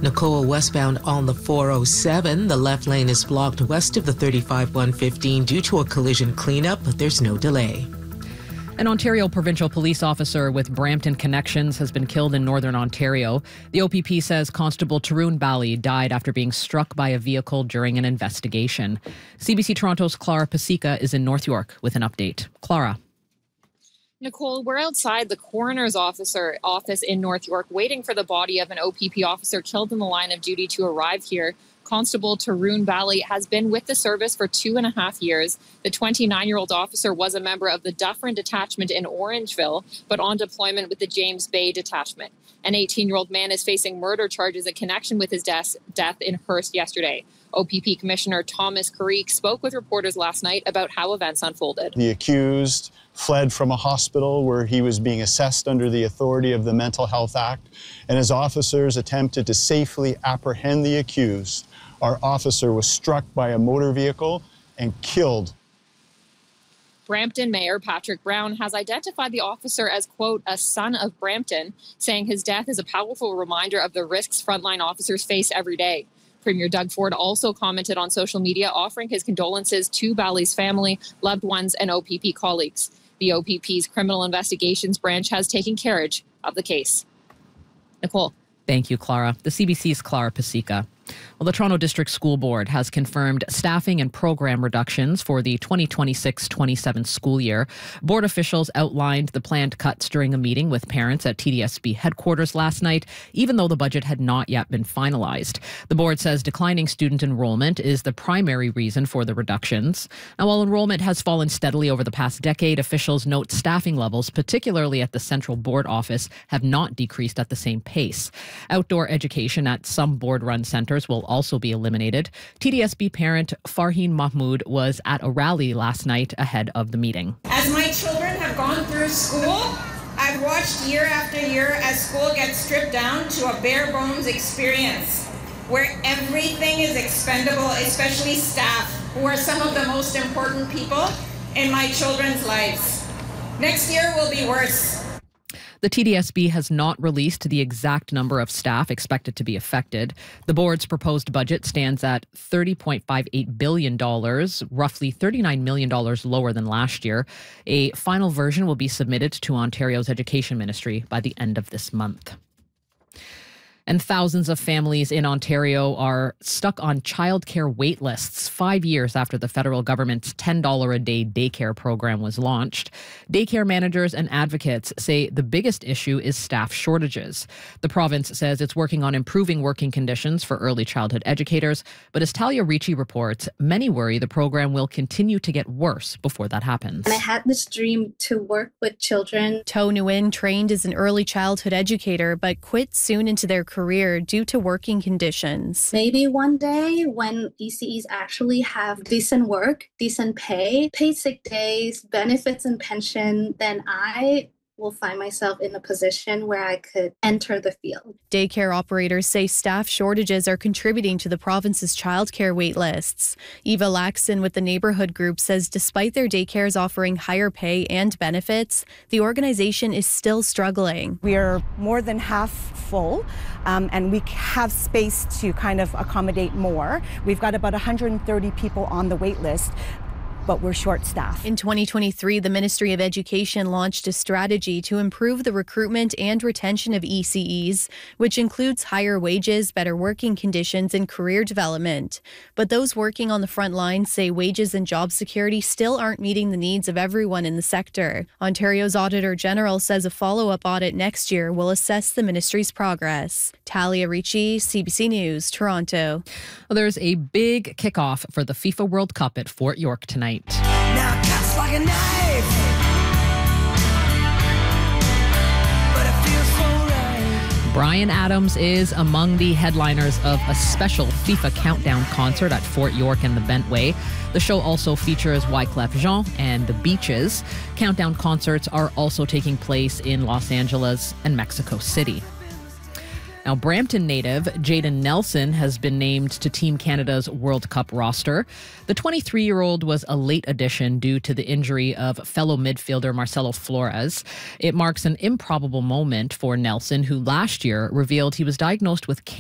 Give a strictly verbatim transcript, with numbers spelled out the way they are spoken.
Nicole, westbound on the four oh seven. The left lane is blocked west of the thirty-five one fifteen due to a collision cleanup, but there's no delay. An Ontario provincial police officer with Brampton connections has been killed in northern Ontario. The O P P says Constable Tarun Bali died after being struck by a vehicle during an investigation. C B C Toronto's Clara Pasica is in North York with an update. Clara. Nicole, we're outside the coroner's officer office in North York waiting for the body of an O P P officer killed in the line of duty to arrive here. Constable Tarun Bali has been with the service for two and a half years. The twenty-nine-year-old officer was a member of the Dufferin Detachment in Orangeville, but on deployment with the James Bay Detachment. An eighteen-year-old man is facing murder charges in connection with his death, death in Hearst yesterday. O P P Commissioner Thomas Carrique spoke with reporters last night about how events unfolded. The accused fled from a hospital where he was being assessed under the authority of the Mental Health Act, and as officers attempted to safely apprehend the accused, our officer was struck by a motor vehicle and killed. Brampton Mayor Patrick Brown has identified the officer as, quote, a son of Brampton, saying his death is a powerful reminder of the risks frontline officers face every day. Premier Doug Ford also commented on social media, offering his condolences to Bali's family, loved ones, and O P P colleagues. The O P P's Criminal Investigations Branch has taken carriage of the case. Nicole. Thank you, Clara. The C B C's Clara Pasica. Well, the Toronto District School Board has confirmed staffing and program reductions for the twenty twenty-six twenty-seven school year. Board officials outlined the planned cuts during a meeting with parents at T D S B headquarters last night, even though the budget had not yet been finalized. The board says declining student enrollment is the primary reason for the reductions. Now, while enrollment has fallen steadily over the past decade, officials note staffing levels, particularly at the Central Board office, have not decreased at the same pace. Outdoor education at some board-run centres will also be eliminated. T D S B parent Farheen Mahmood was at a rally last night ahead of the meeting. As my children have gone through school, I've watched year after year as school gets stripped down to a bare bones experience where everything is expendable, especially staff, who are some of the most important people in my children's lives. Next year will be worse. The T D S B has not released the exact number of staff expected to be affected. The board's proposed budget stands at thirty point five eight billion dollars, roughly thirty-nine million dollars lower than last year. A final version will be submitted to Ontario's Education Ministry by the end of this month. And thousands of families in Ontario are stuck on childcare wait lists five years after the federal government's ten dollars a day daycare program was launched. Daycare managers and advocates say the biggest issue is staff shortages. The province says it's working on improving working conditions for early childhood educators, but as Talia Ricci reports, many worry the program will continue to get worse before that happens. I had this dream to work with children. To Nguyen trained as an early childhood educator, but quit soon into their career due to working conditions. Maybe one day when E C Es actually have decent work, decent pay, paid sick days, benefits and pension, then I will find myself in a position where I could enter the field. Daycare operators say staff shortages are contributing to the province's childcare wait lists. Eva Laxon with the neighborhood group says despite their daycares offering higher pay and benefits, the organization is still struggling. We are more than half full, um, and we have space to kind of accommodate more. We've got about one hundred thirty people on the wait list, but we're short-staffed. In twenty twenty-three, the Ministry of Education launched a strategy to improve the recruitment and retention of E C Es, which includes higher wages, better working conditions, and career development. But those working on the front lines say wages and job security still aren't meeting the needs of everyone in the sector. Ontario's Auditor General says a follow-up audit next year will assess the ministry's progress. Talia Ricci, C B C News, Toronto. Well, there's a big kickoff for the FIFA World Cup at Fort York tonight. Now it cuts like a knife, but it feels so right. Bryan Adams is among the headliners of a special FIFA Countdown concert at Fort York and the Bentway. The show also features Wyclef Jean and the Beaches. Countdown concerts are also taking place in Los Angeles and Mexico City. Now, Brampton native Jayden Nelson has been named to Team Canada's World Cup roster. The twenty-three-year-old was a late addition due to the injury of fellow midfielder Marcelo Flores. It marks an improbable moment for Nelson, who last year revealed he was diagnosed with cancer.